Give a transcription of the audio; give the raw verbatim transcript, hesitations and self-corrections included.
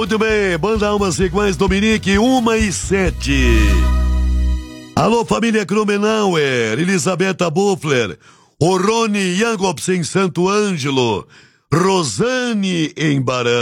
Muito bem, Banda Almas Iguais Dominique, uma e sete. Alô, família Krumenauer, Elisabetta Buffler, o Rony Jacobsen em Santo Ângelo, Rosane em Barão.